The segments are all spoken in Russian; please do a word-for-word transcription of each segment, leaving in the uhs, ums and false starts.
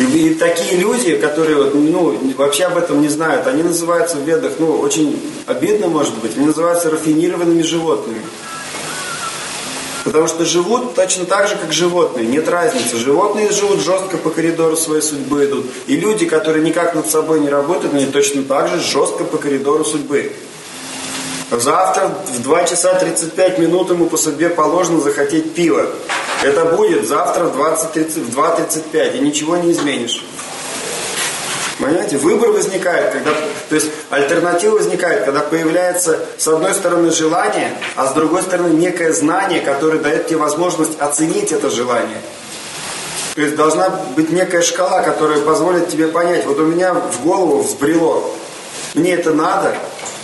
И, и такие люди, которые вот, ну, вообще об этом не знают, они называются в ведах, ну, очень обидно может быть, они называются рафинированными животными. Потому что живут точно так же, как животные, нет разницы. Животные живут жестко по коридору своей судьбы идут. И люди, которые никак над собой не работают, они точно так же жестко по коридору судьбы. Завтра в два часа тридцать пять минут ему по судьбе положено захотеть пива. Это будет завтра в, двадцать тридцать, в два тридцать пять, и ничего не изменишь. Понимаете, выбор возникает, когда, то есть альтернатива возникает, когда появляется с одной стороны желание, а с другой стороны некое знание, которое дает тебе возможность оценить это желание. То есть должна быть некая шкала, которая позволит тебе понять, вот у меня в голову взбрело, мне это надо.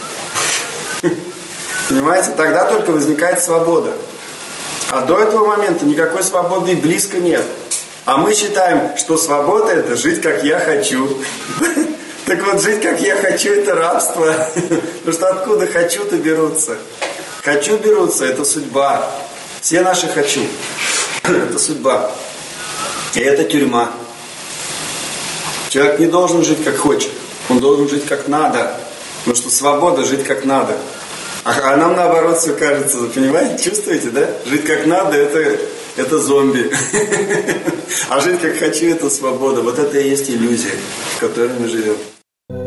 Понимаете, тогда только возникает свобода. А до этого момента никакой свободы и близко нет. А мы считаем, что свобода — это жить, как я хочу. Так вот, жить, как я хочу — это рабство. Потому что откуда хочу-то берутся? Хочу берутся — это судьба. Все наши хочу — это судьба. И это тюрьма. Человек не должен жить, как хочет. Он должен жить, как надо. Потому что свобода — жить, как надо. А нам наоборот все кажется, понимаете, чувствуете, да? Жить как надо — это, это зомби. А жить как хочу — это свобода. Вот это и есть иллюзия, в которой мы живем.